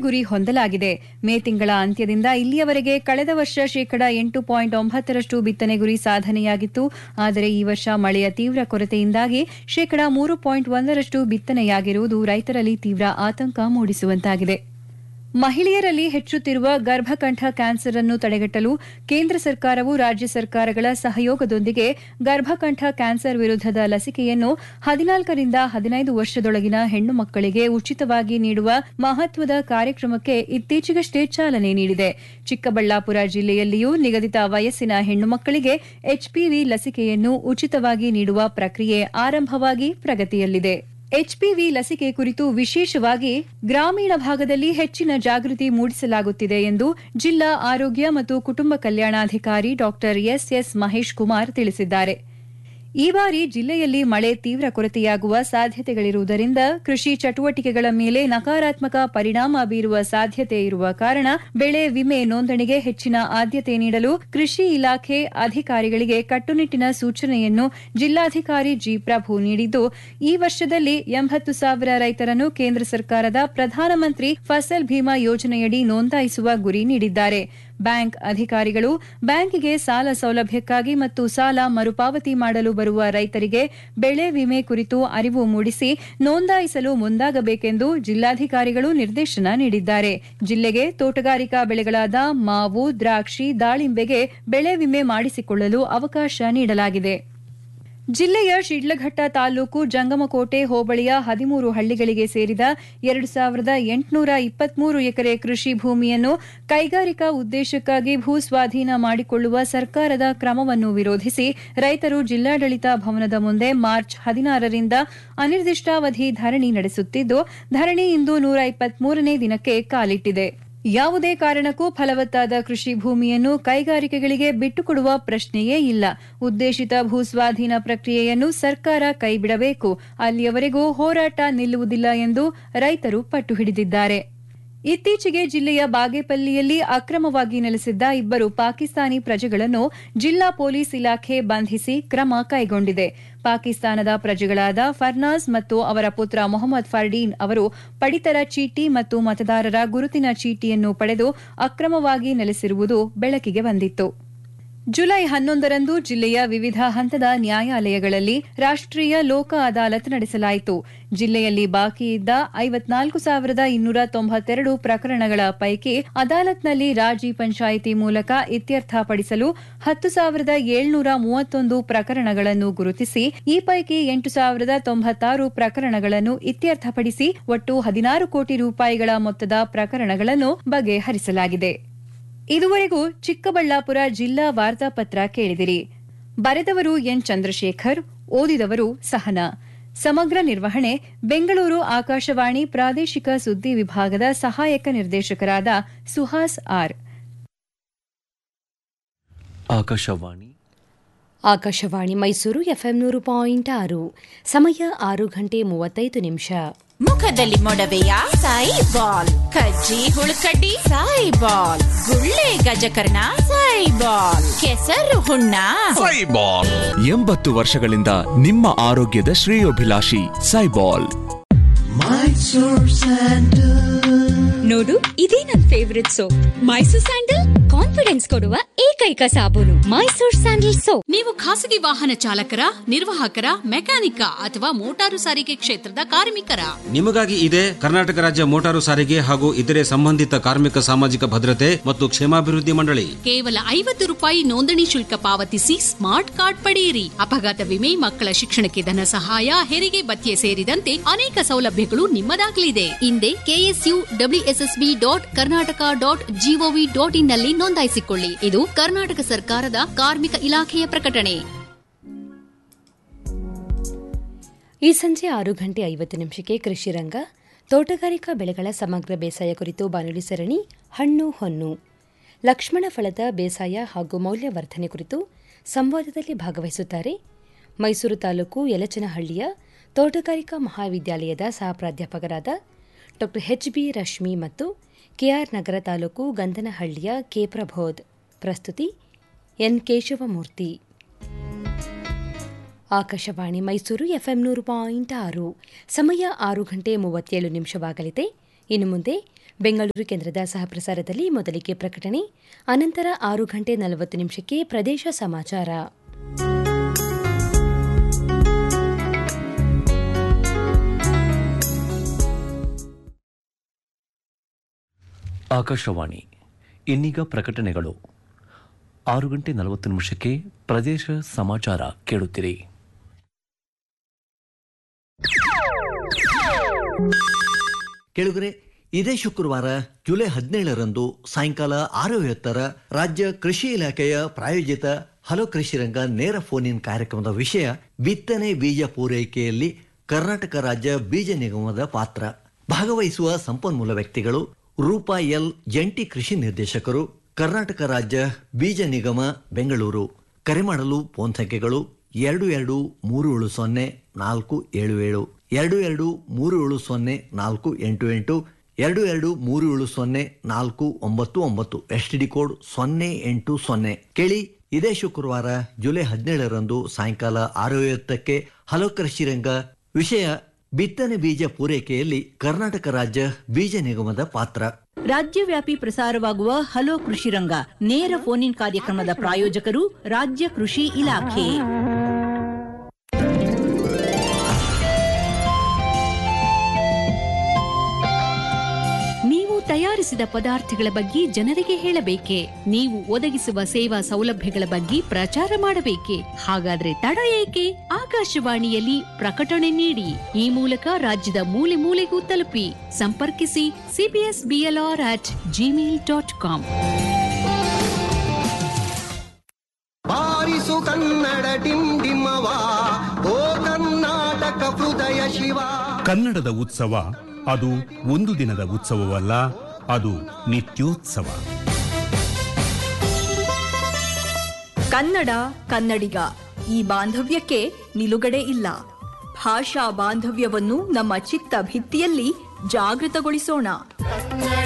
ಗುರಿ ಹೊಂದಲಾಗಿದೆ. ಮೇ ತಿಂಗಳ ಅಂತ್ಯದಿಂದ ಇಲ್ಲಿಯವರೆಗೆ ಕಳೆದ ವರ್ಷ 8.9% ಬಿತ್ತನೆ ಗುರಿ ಸಾಧನೆಯಾಗಿತ್ತು. ಆದರೆ ಈ ವರ್ಷ ಮಳೆಯ ತೀವ್ರ ಕೊರತೆಯಿಂದಾಗಿ 3.1% ಬಿತ್ತನೆಯಾಗಿರುವುದು ರೈತರಲ್ಲಿ ತೀವ್ರ ಆತಂಕ ಮೂಡಿಸುವಂತಾಗಿದೆ. ಮಹಿಳೆಯರಲ್ಲಿ ಹೆಚ್ಚುತ್ತಿರುವ ಗರ್ಭಕಂಠ ಕ್ಯಾನ್ಸರ್ ಅನ್ನು ತಡೆಗಟ್ಟಲು ಕೇಂದ್ರ ಸರ್ಕಾರವು ರಾಜ್ಯ ಸರ್ಕಾರಗಳ ಸಹಯೋಗದೊಂದಿಗೆ ಗರ್ಭಕಂಠ ಕ್ಯಾನ್ಸರ್ ವಿರುದ್ಧದ ಲಸಿಕೆಯನ್ನು 14 ರಿಂದ 15 ವರ್ಷದೊಳಗಿನ ಹೆಣ್ಣು ಮಕ್ಕಳಿಗೆ ಉಚಿತವಾಗಿ ನೀಡುವ ಮಹತ್ವದ ಕಾರ್ಯಕ್ರಮಕ್ಕೆ ಇತ್ತೀಚೆಗಷ್ಟೇ ಚಾಲನೆ ನೀಡಿದೆ. ಚಿಕ್ಕಬಳ್ಳಾಪುರ ಜಿಲ್ಲೆಯಲ್ಲಿಯೂ ನಿಗದಿತ ವಯಸ್ಸಿನ ಹೆಣ್ಣು ಮಕ್ಕಳಿಗೆ ಎಚ್ಪಿವಿ ಲಸಿಕೆಯನ್ನು ಉಚಿತವಾಗಿ ನೀಡುವ ಪ್ರಕ್ರಿಯೆ ಆರಂಭವಾಗಿ ಪ್ರಗತಿಯಲ್ಲಿದೆ. ಎಚ್ಪಿವಿ ಲಸಿಕೆ ಕುರಿತು ವಿಶೇಷವಾಗಿ ಗ್ರಾಮೀಣ ಭಾಗದಲ್ಲಿ ಹೆಚ್ಚಿನ ಜಾಗೃತಿ ಮೂಡಿಸಲಾಗುತ್ತಿದೆ ಎಂದು ಜಿಲ್ಲಾ ಆರೋಗ್ಯ ಮತ್ತು ಕುಟುಂಬ ಕಲ್ಯಾಣಾಧಿಕಾರಿ ಡಾ ಎಸ್ ಮಹೇಶ್ ಕುಮಾರ್ ತಿಳಿಸಿದ್ದಾರೆ. ಈ ಬಾರಿ ಜಿಲ್ಲೆಯಲ್ಲಿ ಮಳೆ ತೀವ್ರ ಕೊರತೆಯಾಗುವ ಸಾಧ್ಯತೆಗಳಿರುವುದರಿಂದ ಕೃಷಿ ಚಟುವಟಿಕೆಗಳ ಮೇಲೆ ನಕಾರಾತ್ಮಕ ಪರಿಣಾಮ ಬೀರುವ ಸಾಧ್ಯತೆ ಇರುವ ಕಾರಣ ಬೆಳೆ ವಿಮೆ ನೋಂದಣಿಗೆ ಹೆಚ್ಚಿನ ಆದ್ಯತೆ ನೀಡಲು ಕೃಷಿ ಇಲಾಖೆ ಅಧಿಕಾರಿಗಳಿಗೆ ಕಟ್ಟುನಿಟ್ಟಿನ ಸೂಚನೆಯನ್ನು ಜಿಲ್ಲಾಧಿಕಾರಿ ಜಿ ಪ್ರಭು ನೀಡಿದ್ದು, ಈ ವರ್ಷದಲ್ಲಿ 80,000 ರೈತರನ್ನು ಕೇಂದ್ರ ಸರ್ಕಾರದ ಪ್ರಧಾನಮಂತ್ರಿ ಫಸಲ್ ಭೀಮಾ ಯೋಜನೆಯಡಿ ನೋಂದಾಯಿಸುವ ಗುರಿ ನೀಡಿದ್ದಾರೆ. ಬ್ಯಾಂಕ್ ಅಧಿಕಾರಿಗಳು ಬ್ಯಾಂಕಿಗೆ ಸಾಲ ಸೌಲಭ್ಯಕ್ಕಾಗಿ ಮತ್ತು ಸಾಲ ಮರುಪಾವತಿ ಮಾಡಲು ಬರುವ ರೈತರಿಗೆ ಬೆಳೆ ವಿಮೆ ಕುರಿತು ಅರಿವು ಮೂಡಿಸಿ ನೋಂದಾಯಿಸಲು ಮುಂದಾಗಬೇಕೆಂದು ಜಿಲ್ಲಾಧಿಕಾರಿಗಳು ನಿರ್ದೇಶನ ನೀಡಿದ್ದಾರೆ. ಜಿಲ್ಲೆಗೆ ತೋಟಗಾರಿಕಾ ಬೆಳೆಗಳಾದ ಮಾವು, ದ್ರಾಕ್ಷಿ, ದಾಳಿಂಬೆಗೆ ಬೆಳೆ ವಿಮೆ ಮಾಡಿಸಿಕೊಳ್ಳಲು ಅವಕಾಶ ನೀಡಲಾಗಿದೆ. ಜಿಲ್ಲೆಯ ಶಿಡ್ಲಘಟ್ಟ ತಾಲೂಕು ಜಂಗಮಕೋಟೆ ಹೋಬಳಿಯ 13 ಹಳ್ಳಿಗಳಿಗೆ ಸೇರಿದ 2,823 ಎಕರೆ ಕೃಷಿ ಭೂಮಿಯನ್ನು ಕೈಗಾರಿಕಾ ಉದ್ದೇಶಕ್ಕಾಗಿ ಭೂಸ್ವಾಧೀನ ಮಾಡಿಕೊಳ್ಳುವ ಸರ್ಕಾರದ ಕ್ರಮವನ್ನು ವಿರೋಧಿಸಿ ರೈತರು ಜಿಲ್ಲಾಡಳಿತ ಭವನದ ಮುಂದೆ ಮಾರ್ಚ್ 16ರಿಂದ ಅನಿರ್ದಿಷ್ಟಾವಧಿ ಧರಣಿ ನಡೆಸುತ್ತಿದ್ದು, ಧರಣಿ ಇಂದು 123ನೇ ದಿನಕ್ಕೆ ಕಾಲಿಟ್ಟಿದೆ. ಯಾವುದೇ ಕಾರಣಕ್ಕೂ ಫಲವತ್ತಾದ ಕೃಷಿ ಭೂಮಿಯನ್ನು ಕೈಗಾರಿಕೆಗಳಿಗೆ ಬಿಟ್ಟುಕೊಡುವ ಪ್ರಶ್ನೆಯೇ ಇಲ್ಲ. ಉದ್ದೇಶಿತ ಭೂಸ್ವಾಧೀನ ಪ್ರಕ್ರಿಯೆಯನ್ನು ಸರ್ಕಾರ ಕೈಬಿಡಬೇಕು. ಅಲ್ಲಿಯವರೆಗೂ ಹೋರಾಟ ನಿಲ್ಲುವುದಿಲ್ಲ ಎಂದು ರೈತರು ಪಟ್ಟು ಹಿಡಿದಿದ್ದಾರೆ. ಇತ್ತೀಚೆಗೆ ಜಿಲ್ಲೆಯ ಬಾಗೇಪಲ್ಲಿಯಲ್ಲಿ ಅಕ್ರಮವಾಗಿ ನೆಲೆಸಿದ್ದ 2 ಪಾಕಿಸ್ತಾನಿ ಪ್ರಜೆಗಳನ್ನು ಜಿಲ್ಲಾ ಪೊಲೀಸ್ ಇಲಾಖೆ ಬಂಧಿಸಿ ಕ್ರಮ ಕೈಗೊಂಡಿದೆ. ಪಾಕಿಸ್ತಾನದ ಪ್ರಜೆಗಳಾದ ಫರ್ನಾಜ್ ಮತ್ತು ಅವರ ಪುತ್ರ ಮೊಹಮ್ಮದ್ ಫರ್ಡೀನ್ ಅವರು ಪಡಿತರ ಚೀಟಿ ಮತ್ತು ಮತದಾರರ ಗುರುತಿನ ಚೀಟಿಯನ್ನು ಪಡೆದು ಅಕ್ರಮವಾಗಿ ನೆಲೆಸಿರುವುದು ಬೆಳಕಿಗೆ ಬಂದಿತ್ತು. ಜುಲೈ 11ರಂದು ಜಿಲ್ಲೆಯ ವಿವಿಧ ಹಂತದ ನ್ಯಾಯಾಲಯಗಳಲ್ಲಿ ರಾಷ್ಟ್ರೀಯ ಲೋಕ ಅದಾಲತ್ ನಡೆಸಲಾಯಿತು. ಜಿಲ್ಲೆಯಲ್ಲಿ ಬಾಕಿ ಇದ್ದ 54,292 ಪ್ರಕರಣಗಳ ಪೈಕಿ ಅದಾಲತ್ನಲ್ಲಿ ರಾಜಿ ಪಂಚಾಯಿತಿ ಮೂಲಕ ಇತ್ಯರ್ಥಪಡಿಸಲು 10,731 ಪ್ರಕರಣಗಳನ್ನು ಗುರುತಿಸಿ ಈ ಪೈಕಿ 8,096 ಪ್ರಕರಣಗಳನ್ನು ಇತ್ಯರ್ಥಪಡಿಸಿ ಒಟ್ಟು 16 ಕೋಟಿ ರೂಪಾಯಿಗಳ ಮೊತ್ತದ ಪ್ರಕರಣಗಳನ್ನು ಬಗೆಹರಿಸಲಾಗಿದೆ. ಇದುವರೆಗೂ ಚಿಕ್ಕಬಳ್ಳಾಪುರ ಜಿಲ್ಲಾ ವಾರ್ತಾಪತ್ರ ಕೇಳಿದಿರಿ. ಬರೆದವರು ಎನ್ ಚಂದ್ರಶೇಖರ್, ಓದಿದವರು ಸಹನಾ. ಸಮಗ್ರ ನಿರ್ವಹಣೆ ಬೆಂಗಳೂರು ಆಕಾಶವಾಣಿ ಪ್ರಾದೇಶಿಕ ಸುದ್ದಿ ವಿಭಾಗದ ಸಹಾಯಕ ನಿರ್ದೇಶಕರಾದ ಸುಹಾಸ್ ಆರ್. ಆಕಾಶವಾಣಿ ಮೈಸೂರು ಎಫ್ಎಂ 100.6. ಸಮಯ 6:35. ಮುಖದಲ್ಲಿ ಮೊಡವೆಯ ಸಾಯಿಬಾಲ್, ಕಜ್ಜಿ ಹುಳುಕಡ್ಡಿ ಸಾಯಿಬಾಲ್, ಗುಳ್ಳೆ ಗಜಕರ್ಣ ಸಾಯಿಬಾಲ್, ಕೆಸರು ಹುಣ್ಣ ಸಾಯಿಬಾಲ್. 80 ವರ್ಷಗಳಿಂದ ನಿಮ್ಮ ಆರೋಗ್ಯದ ಶ್ರೇಯೋಭಿಲಾಷಿ ಸಾಯಿಬಾಲ್. ನೋಡು, ಇದೇ ನನ್ favourite soap Mysore sandal. Confidence ಕೊಡುವ ಏಕೈಕ ಸಾಬೂನು ಮೈಸೂರ್ ಸ್ಯಾಂಡಲ್ ಸೋಪ್. ನೀವು ಖಾಸಗಿ ವಾಹನ ಚಾಲಕರ, ನಿರ್ವಾಹಕರ, ಮೆಕ್ಯಾನಿಕ ಅಥವಾ ಮೋಟಾರು ಸಾರಿಗೆ ಕ್ಷೇತ್ರದ ಕಾರ್ಮಿಕರ? ನಿಮಗಾಗಿ ಇದೆ ಕರ್ನಾಟಕ ರಾಜ್ಯ ಮೋಟಾರು ಸಾರಿಗೆ ಹಾಗೂ ಇತರೆ ಸಂಬಂಧಿತ ಕಾರ್ಮಿಕ ಸಾಮಾಜಿಕ ಭದ್ರತೆ ಮತ್ತು ಕ್ಷೇಮಾಭಿವೃದ್ಧಿ ಮಂಡಳಿ. ಕೇವಲ 50 ರೂಪಾಯಿ ನೋಂದಣಿ ಶುಲ್ಕ ಪಾವತಿಸಿ ಸ್ಮಾರ್ಟ್ ಕಾರ್ಡ್ ಪಡೆಯಿರಿ. ಅಪಘಾತ ವಿಮೆ, ಮಕ್ಕಳ ಶಿಕ್ಷಣಕ್ಕೆ ಧನ ಸಹಾಯ, ಹೆರಿಗೆ ಭತ್ಯೆ ಸೇರಿದಂತೆ ಅನೇಕ ಸೌಲಭ್ಯಗಳು ನಿಮ್ಮದಾಗಲಿದೆ. ಹಿಂದೆ KSUWSSB.Karnataka.gov.in ನಲ್ಲಿ ನೋಂದಾಯಿಸಿಕೊಳ್ಳಿ. ಇದು ಕರ್ನಾಟಕ ಸರ್ಕಾರದ ಕಾರ್ಮಿಕ ಇಲಾಖೆಯ ಪ್ರಕಟಣೆ. ಈ ಸಂಜೆ 6:50 ಕೃಷಿ ರಂಗ, ತೋಟಗಾರಿಕಾ ಬೆಳೆಗಳ ಸಮಗ್ರ ಬೇಸಾಯ ಕುರಿತು ಬಾನುಲಿ ಸರಣಿ ಹಣ್ಣು ಹೊನ್ನು, ಲಕ್ಷ್ಮಣ ಫಲದ ಬೇಸಾಯ ಹಾಗೂ ಮೌಲ್ಯವರ್ಧನೆ ಕುರಿತು ಸಂವಾದದಲ್ಲಿ ಭಾಗವಹಿಸುತ್ತಾರೆ ಮೈಸೂರು ತಾಲೂಕು ಯಲಚನಹಳ್ಳಿಯ ತೋಟಗಾರಿಕಾ ಮಹಾವಿದ್ಯಾಲಯದ ಸಹ ಪ್ರಾಧ್ಯಾಪಕರಾದ ಡಾ HB ರಶ್ಮಿ ಮತ್ತು KR ನಗರ ತಾಲೂಕು ಗಂಧನಹಳ್ಳಿಯ ಕೆ ಪ್ರಬೋಧ್. ಪ್ರಸ್ತುತಿ ಎನ್ ಕೇಶವಮೂರ್ತಿ. ಆಕಾಶವಾಣಿ ಮೈಸೂರು ಎಫ್ಎಂ 100.6. ಸಮಯ 6:37. ಇನ್ನು ಮುಂದೆ ಬೆಂಗಳೂರು ಕೇಂದ್ರದ ಸಹಪ್ರಸಾರದಲ್ಲಿ ಮೊದಲಿಗೆ ಪ್ರಕಟಣೆ, ಅನಂತರ 6:40 ಪ್ರದೇಶ ಸಮಾಚಾರ. ಆಕಾಶವಾಣಿ. ಇನ್ನೀಗ ಪ್ರಕಟಣೆಗಳು. 6:40 ಪ್ರದೇಶ ಸಮಾಚಾರ ಕೇಳುತ್ತಿರಿ. ಕೇಳುಗರೆ, ಇದೇ ಶುಕ್ರವಾರ ಜುಲೈ 17ರಂದು ಸಾಯಂಕಾಲ 6:50 ರಾಜ್ಯ ಕೃಷಿ ಇಲಾಖೆಯ ಪ್ರಾಯೋಜಿತ ಹಲೋ ಕೃಷಿ ರಂಗ ನೇರ ಫೋನ್ ಇನ್ ಕಾರ್ಯಕ್ರಮದ ವಿಷಯ ಬಿತ್ತನೆ ಬೀಜ ಪೂರೈಕೆಯಲ್ಲಿ ಕರ್ನಾಟಕ ರಾಜ್ಯ ಬೀಜ ನಿಗಮದ ಪಾತ್ರ. ಭಾಗವಹಿಸುವ ಸಂಪನ್ಮೂಲ ವ್ಯಕ್ತಿಗಳು ರೂಪಾ ಎಲ್, ಜಂಟಿ ಕೃಷಿ ನಿರ್ದೇಶಕರು, ಕರ್ನಾಟಕ ರಾಜ್ಯ ಬೀಜ ನಿಗಮ, ಬೆಂಗಳೂರು. ಕರೆ ಮಾಡಲು ಫೋನ್ ಸಂಖ್ಯೆಗಳು 22370477, 22370488, 22370499, STD ಕೋಡ್ 080. ಕೇಳಿ, ಇದೇ ಶುಕ್ರವಾರ ಜುಲೈ 17ರಂದು ಸಾಯಂಕಾಲ 6:50 ಹಲೋ ಕೃಷಿ ರಂಗ. ವಿಷಯ ಬಿತ್ತನೆ ಬೀಜ ಪೂರೈಕೆಯಲ್ಲಿ ಕರ್ನಾಟಕ ರಾಜ್ಯ ಬೀಜ ನಿಗಮದ ಪಾತ್ರ. ರಾಜ್ಯವ್ಯಾಪಿ ಪ್ರಸಾರವಾಗುವ ಹಲೋ ಕೃಷಿ ರಂಗ ನೇರ ಫೋನ್ ಇನ್ ಕಾರ್ಯಕ್ರಮದ ಪ್ರಾಯೋಜಕರು ರಾಜ್ಯ ಕೃಷಿ ಇಲಾಖೆ. ನೀವು ತಯಾರಿಸಿದ ಪದಾರ್ಥಗಳ ಬಗ್ಗೆ ಜನರಿಗೆ ಹೇಳಬೇಕೆ? ನೀವು ಒದಗಿಸುವ ಸೇವಾ ಸೌಲಭ್ಯಗಳ ಬಗ್ಗೆ ಪ್ರಚಾರ ಮಾಡಬೇಕೆ? ಹಾಗಾದ್ರೆ ತಡ ಏಕೆ? ಆಕಾಶವಾಣಿಯಲ್ಲಿ ಪ್ರಕಟಣೆ ನೀಡಿ. ಈ ಮೂಲಕ ರಾಜ್ಯದ ಮೂಲೆ ಮೂಲೆಗೂ ತಲುಪಿ. ಸಂಪರ್ಕಿಸಿ cbsblr@gmail.com. ಬಾರಿಸು ಕನ್ನಡ ಡಿಂಡಿಮವ, ಓ ಕರ್ನಾಟಕ ಹೃದಯ ಶಿವ. ಕನ್ನಡದ ಉತ್ಸವ ಅದು ಒಂದು ದಿನದ ಉತ್ಸವವಲ್ಲ, ಅದು ನಿತ್ಯೋತ್ಸವ. ಕನ್ನಡ ಕನ್ನಡಿಗ ಈ ಬಾಂಧವ್ಯಕ್ಕೆ ನಿಲುಗಡೆ ಇಲ್ಲ. ಭಾಷಾ ಬಾಂಧವ್ಯವನ್ನು ನಮ್ಮ ಚಿತ್ತ ಭಿತ್ತಿಯಲ್ಲಿ ಜಾಗೃತಗೊಳಿಸೋಣ.